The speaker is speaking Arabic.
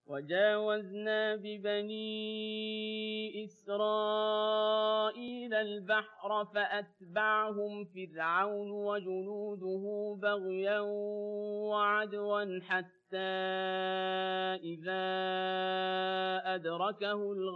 وجاوزنا ببني إسرائيل البحر فأتبعهم فرعون وجنوده بغيا وعدوا حتى إذا أدركه